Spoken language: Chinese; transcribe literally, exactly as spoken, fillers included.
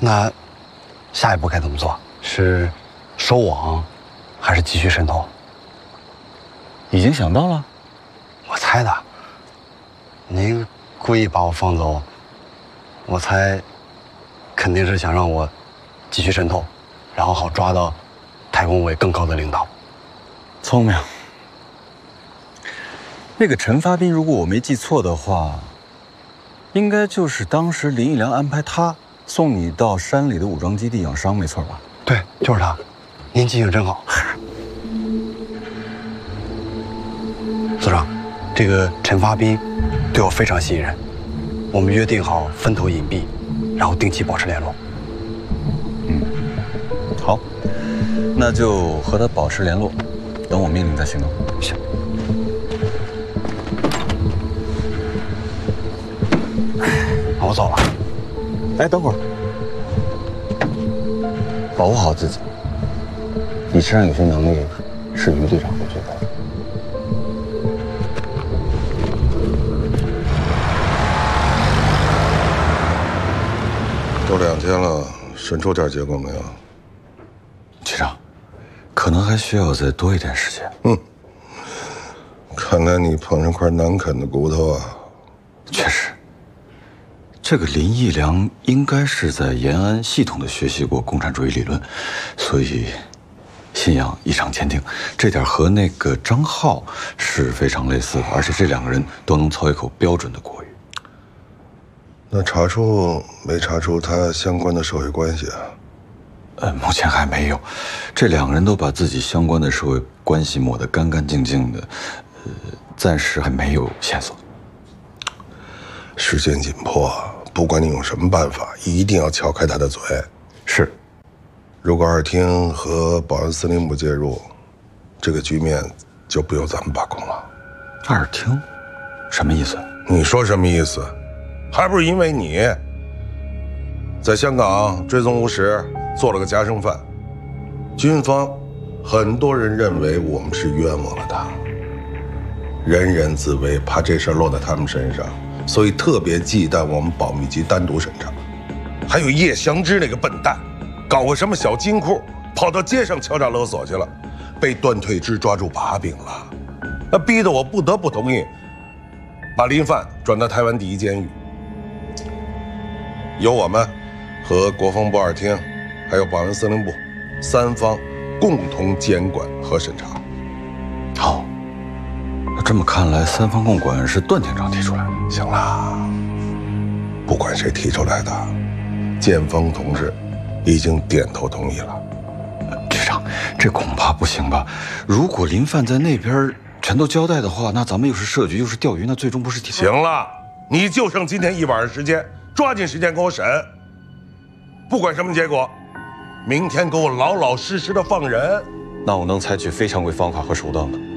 那下一步该怎么做？是收网，还是继续渗透？ 已经想到了。 我猜的。您故意把我放走，我猜肯定是想让我继续渗透，然后好抓到太空委更高的领导。 聪明。那个陈发斌，如果我没记错的话，应该就是当时林义良安排他送你到山里的武装基地养伤，没错吧？ 对，就是他。您记性真好。所长，这个陈发斌对我非常信任，我们约定好分头隐蔽，然后定期保持联络。 嗯，好，那就和他保持联络，等我命令再行动。 行。那我走了。 哎，等会儿，保护好自己。你身上有些能力是于队长会觉得。 都两天了，审出点结果没有？ 局长，可能还需要再多一点时间。 嗯，看来你碰上块难啃的骨头啊。 确实，这个林义良应该是在延安系统的学习过共产主义理论，所以信仰异常坚定。这点和那个张浩是非常类似的，而且这两个人都能操一口标准的国语。 那查出没查出他相关的社会关系啊？ 呃，目前还没有。这两个人都把自己相关的社会关系抹得干干净净的，呃，暂时还没有线索。 时间紧迫，不管你用什么办法，一定要撬开他的嘴。 是。 如果二厅和保安司令部介入，这个局面就不由咱们把控了。 二厅？什么意思？ 你说什么意思？还不是因为你在香港追踪吴石，做了个夹生犯。军方很多人认为我们是冤枉了他，人人自危，怕这事儿落在他们身上，所以特别忌惮我们保密局单独审查。还有叶祥之那个笨蛋，搞个什么小金库，跑到街上敲诈勒索去了，被段退之抓住把柄了，那逼得我不得不同意把林犯转到台湾第一监狱。由我们和国防部二厅，还有保安司令部三方共同监管和审查。 好，那这么看来，三方共管是段厅长提出来的。 行了，不管谁提出来的，建峰同志已经点头同意了。 局长，这恐怕不行吧？如果林犯在那边全都交代的话，那咱们又是设局又是钓鱼，那最终不是提行了，你就剩今天一晚上时间，抓紧时间给我审。不管什么结果，明天给我老老实实的放人。 那我能采取非常规方法和手段吗？